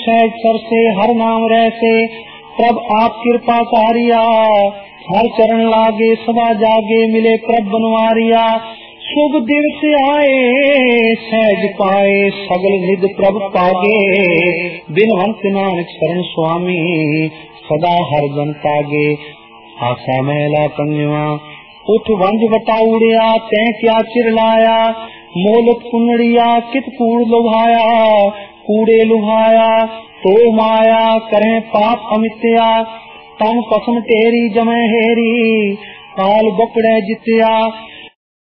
सहज सरसे हर नाम रहसे, प्रभ आप कृपा कारिया। हर चरण लागे सदा जागे, मिले प्रभ बनवारिया। शुभ दिवस आए सहज पाए, सगल निध प्रभ पागे। बिनवंत नानक शरण स्वामी, सदा हर जन तागे। आशा महला कंगवा उठ वंज वटाउड़िया, तै क्या चिरलाया। मोलत कुनड़िया कित कूड़ लुभाया, कूड़े लुभाया तो माया। करें पाप अमित्या, तम कसम तेरी जमै हेरी। काल बकड़े जित्या,